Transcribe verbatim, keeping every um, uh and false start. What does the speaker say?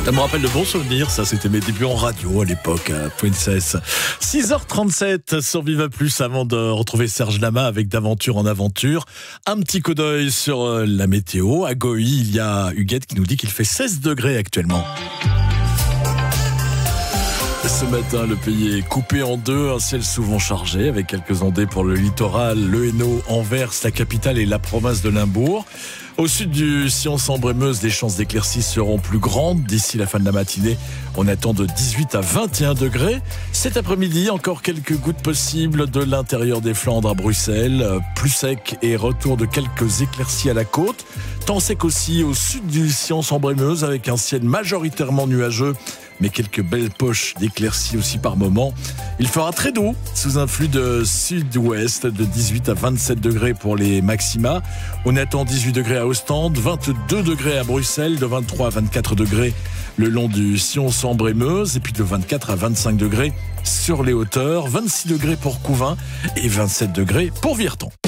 Ça me rappelle de bons souvenirs, ça c'était mes débuts en radio à l'époque à Princess. six heures trente-sept sur Viva Plus avant de retrouver Serge Lama avec d'Aventure en Aventure. Un petit coup d'œil sur la météo. À Goï, il y a Huguette qui nous dit qu'il fait seize degrés actuellement. Ce matin, le pays est coupé en deux, un ciel souvent chargé avec quelques ondées pour le littoral, le Hainaut, Anvers, la capitale et la province de Limbourg. Au sud du Sion-Sambre-et-Meuse, les chances d'éclaircies seront plus grandes. D'ici la fin de la matinée, on attend de dix-huit à vingt et un degrés. Cet après-midi, encore quelques gouttes possibles de l'intérieur des Flandres à Bruxelles. Plus sec et retour de quelques éclaircies à la côte. Temps sec aussi au sud du Sion-Sambre-et-Meuse avec un ciel majoritairement nuageux, mais quelques belles poches d'éclaircies aussi par moment. Il fera très doux sous un flux de sud-ouest de dix-huit à vingt-sept degrés pour les maxima. On attend dix-huit degrés à Ostende, vingt-deux degrés à Bruxelles, de vingt-trois à vingt-quatre degrés le long du Sion-Sambre-et-Meuse et puis de vingt-quatre à vingt-cinq degrés sur les hauteurs, vingt-six degrés pour Couvin et vingt-sept degrés pour Virton.